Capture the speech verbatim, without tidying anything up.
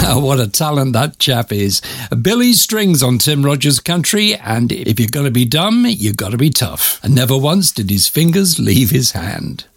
What a talent that chap is. Billy Strings on Tim Rogers Country, and if you're going to be dumb, you've got to be tough. And never once did his fingers leave his hand.